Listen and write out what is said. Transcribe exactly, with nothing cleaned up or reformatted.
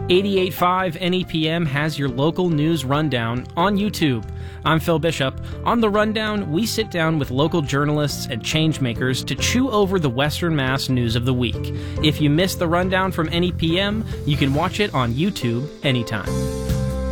eighty-eight point five N E P M has your local news rundown on YouTube. I'm Phil Bishop. On The Rundown, we sit down with local journalists and changemakers to chew over the Western Mass news of the week. If you missed The Rundown from N E P M, you can watch it on YouTube anytime.